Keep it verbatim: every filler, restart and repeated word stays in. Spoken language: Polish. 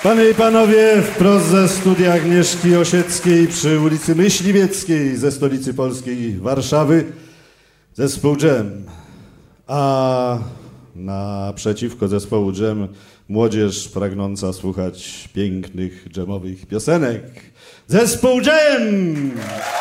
Panie i panowie, wprost ze studia Agnieszki Osieckiej przy ulicy Myśliwieckiej ze stolicy polskiej Warszawy zespół Dżem. A naprzeciwko zespołu Dżem młodzież pragnąca słuchać pięknych dżemowych piosenek. Zespół Dżem!